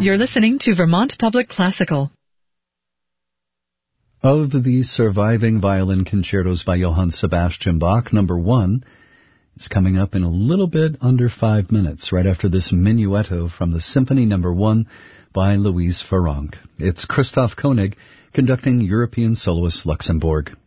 You're listening to Vermont Public Classical. Of the surviving violin concertos by Johann Sebastian Bach, number 1 is coming up in a little bit under 5 minutes, right after this minuetto from the Symphony number 1 by Louise Farrenc. It's Christoph Koenig conducting European Soloist Luxembourg.